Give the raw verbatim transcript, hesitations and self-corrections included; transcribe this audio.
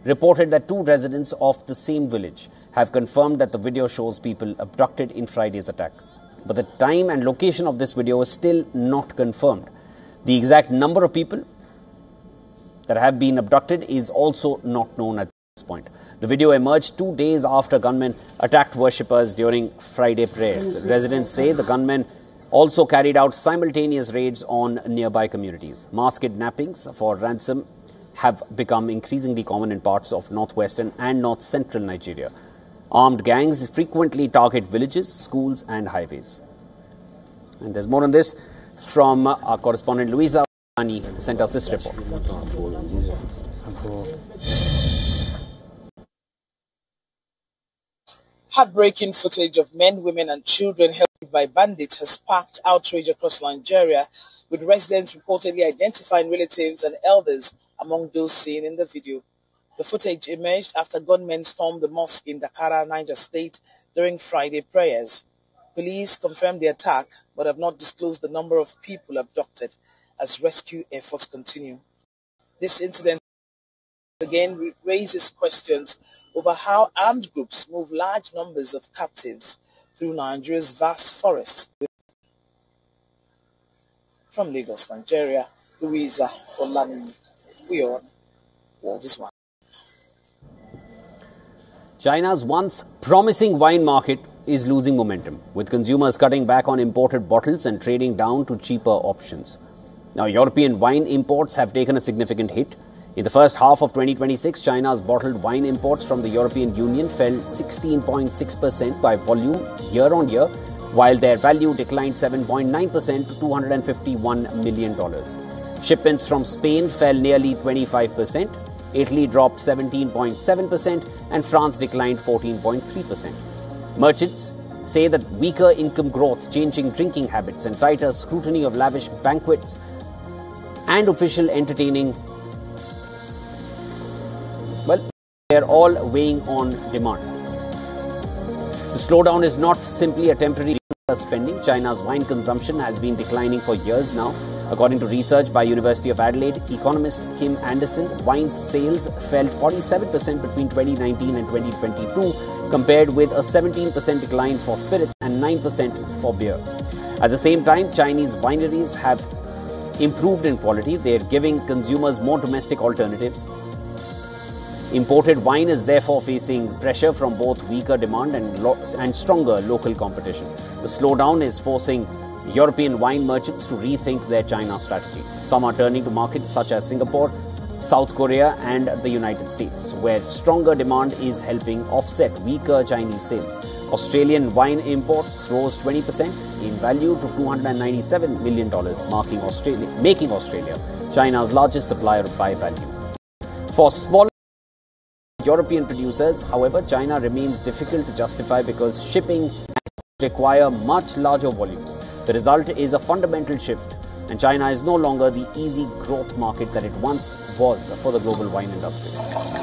reported that two residents of the same village have confirmed that the video shows people abducted in Friday's attack. But the time and location of this video is still not confirmed. The exact number of people that have been abducted is also not known at this point. The video emerged two days after gunmen attacked worshippers during Friday prayers. Residents say the gunmen also carried out simultaneous raids on nearby communities. Mass kidnappings for ransom have become increasingly common in parts of northwestern and north-central Nigeria. Armed gangs frequently target villages, schools and highways. And there's more on this from our correspondent Louisa, who sent us this report. Heartbreaking footage of men, women and children held by bandits has sparked outrage across Nigeria, with residents reportedly identifying relatives and elders among those seen in the video. The footage emerged after gunmen stormed the mosque in Dakara, Niger State during Friday prayers. Police confirmed the attack but have not disclosed the number of people abducted as rescue efforts continue. This incident again raises questions over how armed groups move large numbers of captives through Nigeria's vast forests. From Lagos, Nigeria, Louisa Olani, we on this one. China's once promising wine market is losing momentum, with consumers cutting back on imported bottles and trading down to cheaper options. Now, European wine imports have taken a significant hit. In the first half of twenty twenty-six, China's bottled wine imports from the European Union fell sixteen point six percent by volume year on year, while their value declined seven point nine percent to two hundred fifty-one million dollars. Shipments from Spain fell nearly twenty-five percent, Italy dropped seventeen point seven percent, and France declined fourteen point three percent. Merchants say that weaker income growth, changing drinking habits, and tighter scrutiny of lavish banquets and official entertaining, well, they're all weighing on demand. The slowdown is not simply a temporary spending. China's wine consumption has been declining for years now. According to research by University of Adelaide economist Kim Anderson, wine sales fell forty-seven percent between twenty nineteen and twenty twenty-two, compared with a seventeen percent decline for spirits and nine percent for beer. At the same time, Chinese wineries have improved in quality. They are giving consumers more domestic alternatives. Imported wine is therefore facing pressure from both weaker demand and, lo- and stronger local competition. The slowdown is forcing European wine merchants to rethink their China strategy. Some are turning to markets such as Singapore, South Korea and the United States, where stronger demand is helping offset weaker Chinese sales. Australian wine imports rose twenty percent in value to two hundred ninety-seven million dollars, marking Australia, making Australia China's largest supplier by value. For smaller European producers, however, China remains difficult to justify because shipping require much larger volumes. The result is a fundamental shift, and China is no longer the easy growth market that it once was for the global wine industry.